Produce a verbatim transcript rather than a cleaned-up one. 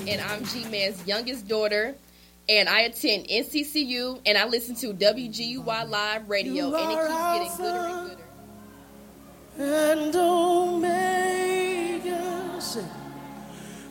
and I'm G-Man's youngest daughter, and I attend N C C U, and I listen to W G U Y Live Radio, and it keeps getting gooder and gooder. And Omega.